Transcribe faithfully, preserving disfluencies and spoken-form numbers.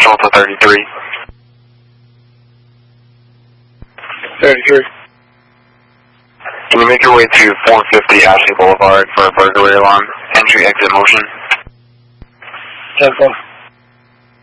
Delta thirty-three. thirty-three. Can you make your way to four fifty Ashley Boulevard for a burglary alarm? Entry exit motion. ten four.